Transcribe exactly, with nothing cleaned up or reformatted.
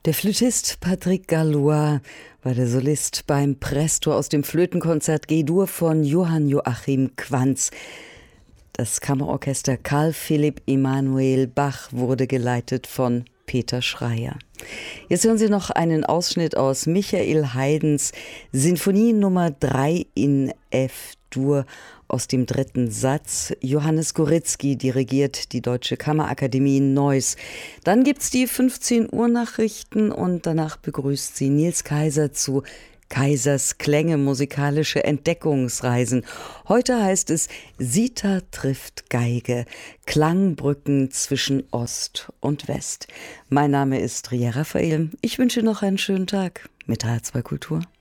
Der Flötist Patrick Gallois war der Solist beim Presto aus dem Flötenkonzert G-Dur von Johann Joachim Quanz. Das Kammerorchester Carl Philipp Emanuel Bach wurde geleitet von Peter Schreier. Jetzt hören Sie noch einen Ausschnitt aus Michael Haydns Sinfonie Nummer drei in F-Dur aus dem dritten Satz. Johannes Goritzky dirigiert die Deutsche Kammerakademie in Neuss. Dann gibt's die fünfzehn Uhr Nachrichten und danach begrüßt Sie Nils Kaiser zu Kaisers Klänge, musikalische Entdeckungsreisen. Heute heißt es Sita trifft Geige, Klangbrücken zwischen Ost und West. Mein Name ist Ria Raphael. Ich wünsche noch einen schönen Tag mit H zwei Kultur.